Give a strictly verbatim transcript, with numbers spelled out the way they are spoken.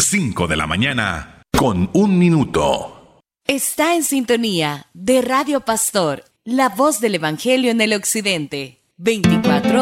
cinco de la mañana con un minuto. Está en sintonía de Radio Pastor, la voz del Evangelio en el Occidente. veinticuatro